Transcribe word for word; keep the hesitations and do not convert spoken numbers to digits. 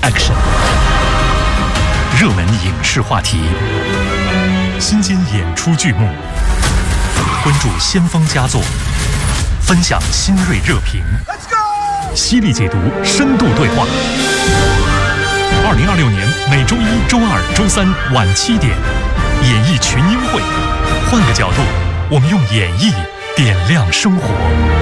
Action。热门影视话题，新津演出剧目，关注先锋佳作，分享新锐热评，犀利解读，深度对话。二零二六年每周一、周二、周三晚七点，演艺群英会，换个角度，我们用演绎点亮生活。